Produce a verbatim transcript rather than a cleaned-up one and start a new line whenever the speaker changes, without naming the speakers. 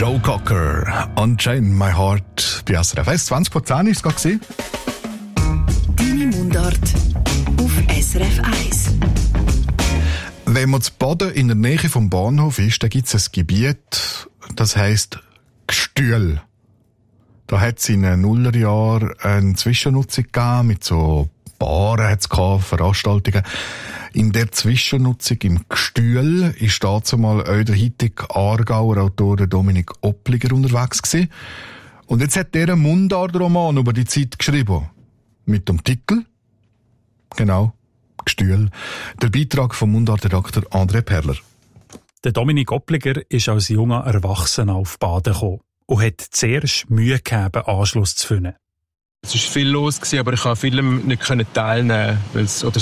Joe Cocker, Unchain My Heart bei S R F eins. zwanzig vor zehn war es gerade.
Deine Mundart auf S R F eins.
Wenn man zu Baden in der Nähe vom Bahnhof ist, da gibt es ein Gebiet, das heisst Gstühl. Da hat es in den Nullerjahren eine Zwischennutzung gegeben, mit so Baren hat's gehabt, Veranstaltungen. In der Zwischennutzung im Gstühl ist dazu mal auch der heutige Aargauer Autor Dominik Oppliger unterwegs gewesen. Und jetzt hat er einen Mundartroman über die Zeit geschrieben. Mit dem Titel, genau, Gstühl. Der Beitrag vom Mundartredakteur André Perler.
Der Dominik Oppliger ist als junger Erwachsener auf Baden gekommen und hat zuerst Mühe gehabt, Anschluss zu finden.
Es war viel los, aber ich konnte an vielem nicht teilnehmen, weil es, oder